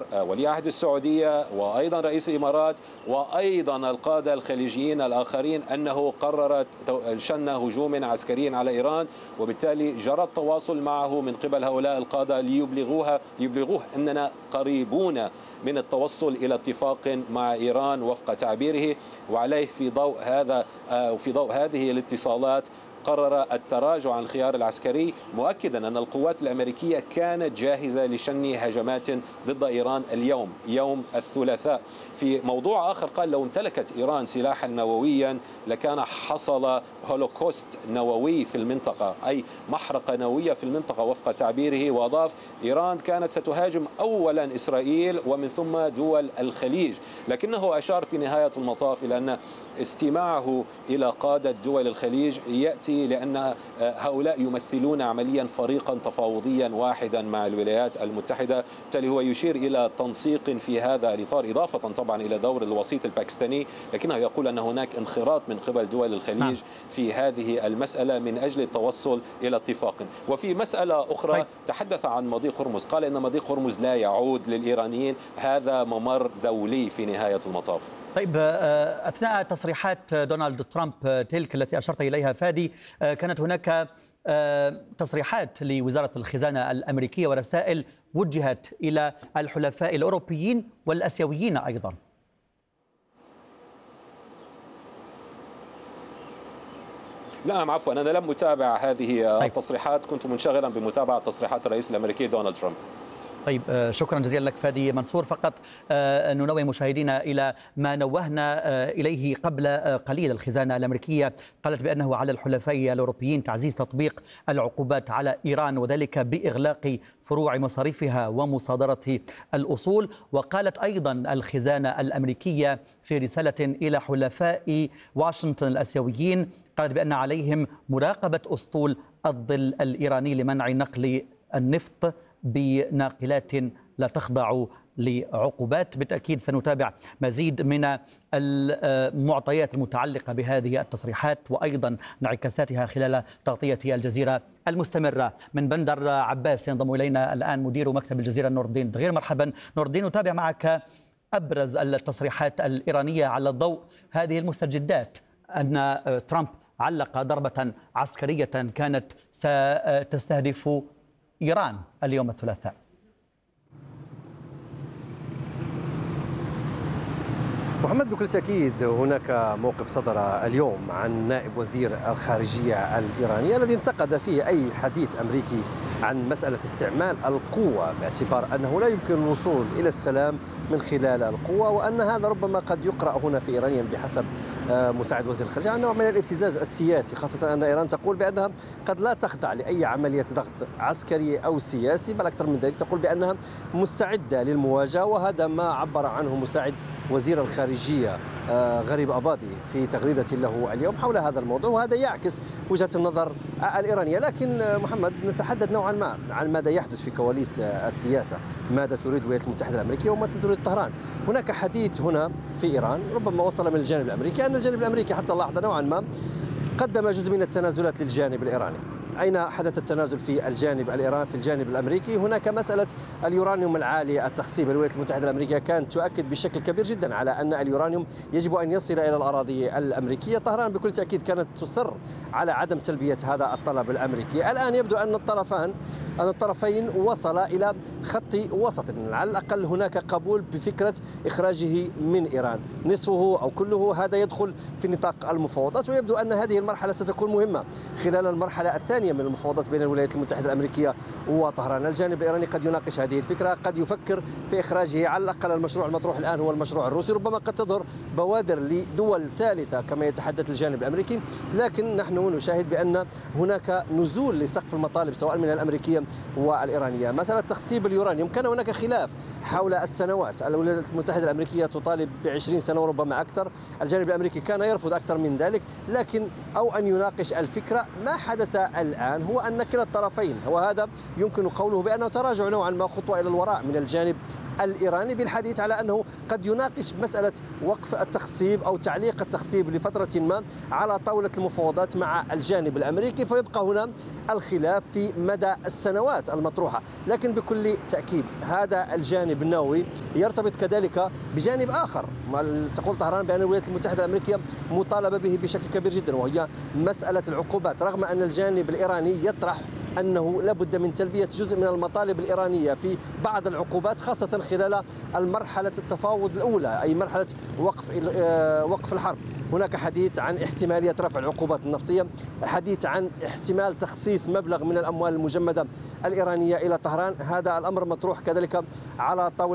ولي عهد السعودية وأيضا رئيس الإمارات وأيضا القادة الخليجيين الآخرين أنه قررت شن هجوم عسكري على إيران، وبالتالي جرى التواصل معه من قبل هؤلاء القادة ليبلغوه أننا قريبون من التوصل إلى اتفاق مع إيران وفق تعبيره. وعليه في ضوء هذه الاتصالات قرر التراجع عن الخيار العسكري، مؤكدا أن القوات الأمريكية كانت جاهزة لشن هجمات ضد إيران اليوم يوم الثلاثاء. في موضوع آخر قال لو امتلكت إيران سلاحا نوويا لكان حصل هولوكوست نووي في المنطقة، أي محرقة نووية في المنطقة وفق تعبيره. وأضاف إيران كانت ستهاجم أولا إسرائيل ومن ثم دول الخليج، لكنه أشار في نهاية المطاف إلى أن استماعه إلى قادة دول الخليج يأتي لأن هؤلاء يمثلون عمليا فريقا تفاوضيا واحدا مع الولايات المتحدة، بالتالي هو يشير إلى تنسيق في هذا الإطار، إضافة طبعا إلى دور الوسيط الباكستاني، لكنه يقول أن هناك انخراط من قبل دول الخليج في هذه المسألة من أجل التوصل إلى اتفاق. وفي مسألة أخرى تحدث عن مضيق هرمز، قال إن مضيق هرمز لا يعود للإيرانيين، هذا ممر دولي في نهاية المطاف. طيب، أثناء تصريحات دونالد ترامب تلك التي أشرت إليها فادي، كانت هناك تصريحات لوزارة الخزانة الأمريكية ورسائل وجهت إلى الحلفاء الأوروبيين والآسيويين أيضا. نعم عفوا، أنا لم أتابع هذه التصريحات، كنت منشغلا بمتابعة تصريحات الرئيس الأمريكي دونالد ترامب. طيب، شكرا جزيلا لك فادي منصور. فقط ننوه مشاهدينا إلى ما نوهنا إليه قبل قليل. الخزانة الأمريكية قالت بأنه على الحلفاء الأوروبيين تعزيز تطبيق العقوبات على إيران، وذلك بإغلاق فروع مصاريفها ومصادرة الأصول. وقالت أيضا الخزانة الأمريكية في رسالة إلى حلفاء واشنطن الآسيويين، قالت بأن عليهم مراقبة أسطول الظل الإيراني لمنع نقل النفط بناقلات لا تخضع لعقوبات. بالتأكيد سنتابع مزيد من المعطيات المتعلقة بهذه التصريحات وأيضا انعكاساتها خلال تغطية الجزيرة المستمرة. من بندر عباس ينضم إلينا الآن مدير مكتب الجزيرة نور الدين دغير. مرحبا نور الدين، نتابع معك أبرز التصريحات الإيرانية على ضوء هذه المستجدات، أن ترامب علق ضربة عسكرية كانت ستستهدف إيران اليوم الثلاثاء. محمد، بكل تأكيد هناك موقف صدر اليوم عن نائب وزير الخارجية الإيراني الذي انتقد فيه أي حديث أمريكي عن مسألة استعمال القوة، باعتبار أنه لا يمكن الوصول إلى السلام من خلال القوة، وأن هذا ربما قد يقرأ هنا في إيرانيا بحسب مساعد وزير الخارجية نوع من الابتزاز السياسي، خاصة أن إيران تقول بأنها قد لا تخضع لأي عملية ضغط عسكري أو سياسي، بل أكثر من ذلك تقول بأنها مستعدة للمواجهة. وهذا ما عبر عنه مساعد وزير الخارجية غريب أباضي في تغريدة له اليوم حول هذا الموضوع، وهذا يعكس وجهة النظر الإيرانية. لكن محمد، نتحدث نوعا ما عن ماذا يحدث في كواليس السياسة، ماذا تريد الولايات المتحدة الأمريكية وماذا تريد طهران. هناك حديث هنا في إيران ربما وصل من الجانب الأمريكي، أن الجانب الأمريكي حتى اللحظة نوعا ما قدم جزء من التنازلات للجانب الإيراني. أين حدث التنازل في الجانب الإيراني؟ في الجانب الأمريكي هناك مسألة اليورانيوم العالي التخصيب. الولايات المتحدة الأمريكية كانت تؤكد بشكل كبير جدا على أن اليورانيوم يجب أن يصل إلى الأراضي الأمريكية. طهران بكل تأكيد كانت تصر على عدم تلبية هذا الطلب الأمريكي. الآن يبدو أن الطرفين وصلا إلى خط وسط، على الأقل هناك قبول بفكرة إخراجه من إيران، نصفه أو كله، هذا يدخل في نطاق المفاوضات. ويبدو أن هذه المرحلة ستكون مهمة خلال المرحلة الثانية من المفاوضات بين الولايات المتحدة الأمريكية وطهران. الجانب الإيراني قد يناقش هذه الفكرة، قد يفكر في إخراجه. على الأقل المشروع المطروح الآن هو المشروع الروسي، ربما قد تظهر بوادر لدول ثالثة كما يتحدث الجانب الأمريكي، لكن نحن نشاهد بأن هناك نزول لسقف المطالب سواء من الأمريكية والإيرانية. مسألة تخصيب اليورانيوم كان هناك خلاف حول السنوات، الولايات المتحدة الأمريكية تطالب ب20 سنة وربما أكثر، الجانب الأمريكي كان يرفض أكثر من ذلك، لكن أو أن يناقش الفكرة. ما حدث الآن هو أن كلا الطرفين، وهذا يمكن قوله بأنه تراجع نوعا ما خطوة إلى الوراء من الجانب الإيراني، بالحديث على أنه قد يناقش مسألة وقف التخصيب أو تعليق التخصيب لفترة ما على طاولة المفاوضات مع الجانب الأمريكي، فيبقى هنا الخلاف في مدى السنوات المطروحة. لكن بكل تأكيد هذا الجانب النووي يرتبط كذلك بجانب آخر تقول طهران بأن الولايات المتحدة الأمريكية مطالبة به بشكل كبير جدا، وهي مسألة العقوبات، رغم أن الجانب الإيراني يطرح أنه لابد من تلبية جزء من المطالب الإيرانية في بعض العقوبات، خاصة خلال المرحلة التفاوض الأولى، أي مرحلة وقف الحرب. هناك حديث عن احتمالية رفع العقوبات النفطية، حديث عن احتمال تخصيص مبلغ من الأموال المجمدة الإيرانية إلى طهران. هذا الأمر مطروح كذلك على طاولة